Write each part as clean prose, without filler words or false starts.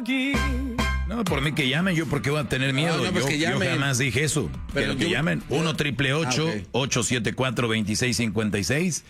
No, por mí que llamen, yo porque voy a tener miedo. No, pues que yo jamás dije eso. Pero que llamen. 1-888-874-2656.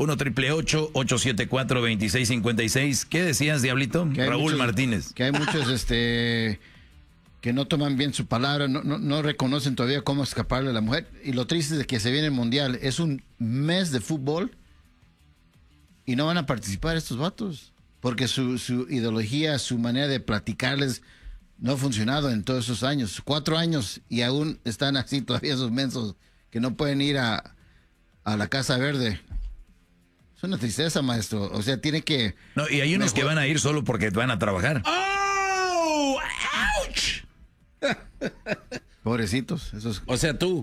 1-888-874-2656. ¿Qué decías, Diablito? Raúl Martínez. Que hay muchos que no toman bien su palabra, no reconocen todavía cómo escaparle a la mujer. Y lo triste es que se viene el Mundial. Es un mes de fútbol y no van a participar estos vatos. Porque su ideología, su manera de platicarles no ha funcionado en todos esos años. 4 años y aún están así todavía esos mensos que no pueden ir a la Casa Verde. Es una tristeza, maestro. O sea, tiene que... No, y hay unos que van a ir solo porque van a trabajar. ¡Oh! ¡Ouch! Pobrecitos. Esos... O sea, tú.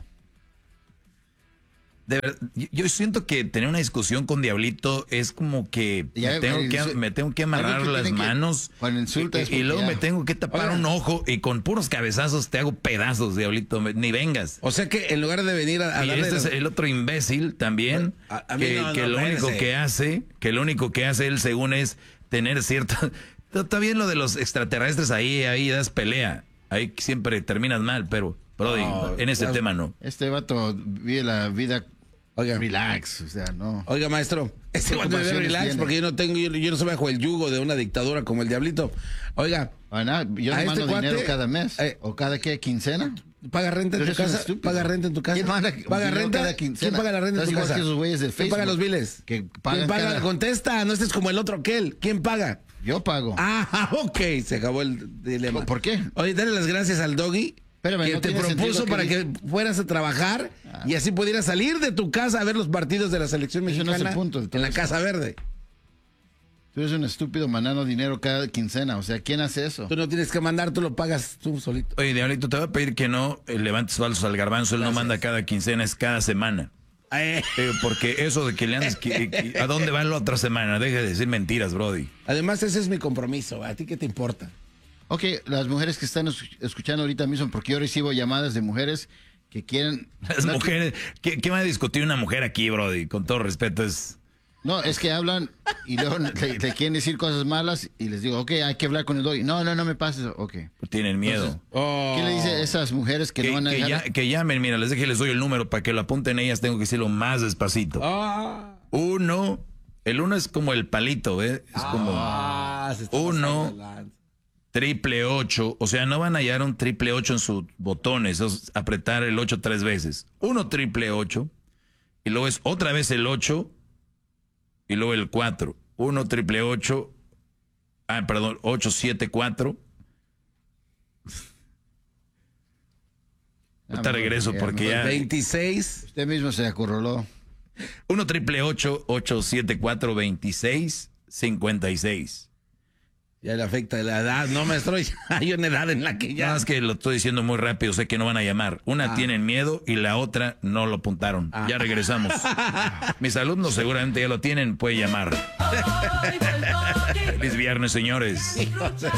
De verdad, yo siento que tener una discusión con Diablito es como que me tengo que amarrar las manos y luego me tengo que tapar un ojo y con puros cabezazos te hago pedazos, Diablito, ni vengas. O sea que en lugar de venir a y este es el otro imbécil también que lo único que hace él según es tener cierta... Está bien lo de los extraterrestres ahí das pelea, ahí siempre terminas mal, pero Brody, en ese tema no. Este vato vive la vida... Oiga, relax, o sea, no. Oiga, maestro, este vato vive relax porque yo no soy bajo el yugo de una dictadura como el Diablito. Oiga, yo le mando dinero cada mes o cada quincena. ¿Paga renta en tu casa? ¿Paga renta en tu casa? ¿Paga renta? ¿Quién paga la renta en tu casa? ¿Quién paga los biles? ¿Quién paga? Contesta, no estés como el otro aquel. ¿Quién paga? Yo pago. Ok, se acabó el dilema. ¿Por qué? Oye, dale las gracias al Doggy. Espérame, que te propuso para que fueras a trabajar y así pudieras salir de tu casa a ver los partidos de la selección mexicana no es el punto, en la Casa Verde. Tú eres un estúpido mandando dinero cada quincena. O sea, ¿quién hace eso? Tú no tienes que mandar, tú lo pagas tú solito. Oye, Diablito, te voy a pedir que no levantes falsos al garbanzo. Él no manda cada quincena, es cada semana. Porque eso de que le andes... ¿A dónde va la otra semana? Deja de decir mentiras, Brody. Además, ese es mi compromiso. ¿A ti qué te importa? Ok, las mujeres que están escuchando ahorita mismo, porque yo recibo llamadas de mujeres que quieren... Las mujeres... ¿Qué va a discutir una mujer aquí, Brody? Con todo respeto, es... No, es que hablan y luego le quieren decir cosas malas y les digo, ok, hay que hablar con el Doggy. No me pases, ok. Tienen miedo. Entonces, ¿qué le dice a esas mujeres que no van a dejar? Que llamen, mira, les doy el número para que lo apunten ellas, tengo que decirlo más despacito. El 1 es como el palito, ¿eh? Es como 1-888, o sea, no van a hallar un 888 en sus botones, es apretar el 8 3 veces. 1-888, y luego es otra vez el 8, y luego el 4. 1-888, 874. Ahorita regreso porque ya... 26. Usted mismo se acorraló. 1-888-874-2656. Ya le afecta la edad, no, maestro, ya hay una edad en la que ya... No, es que lo estoy diciendo muy rápido, sé que no van a llamar. Una tienen miedo y la otra no lo apuntaron. Ya regresamos. Mis alumnos seguramente ya lo tienen, puede llamar. Feliz viernes, señores.